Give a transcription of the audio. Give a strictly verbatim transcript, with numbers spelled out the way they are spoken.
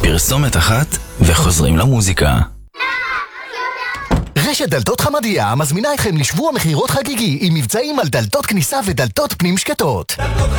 פרסומת אחת וחוזרים למוזיקה. רשת דלתות חמדיה מזמינה אתכם לשבוע מחירות חגיגי עם מבצעים על דלתות כניסה ודלתות פנים שקטות. דלתות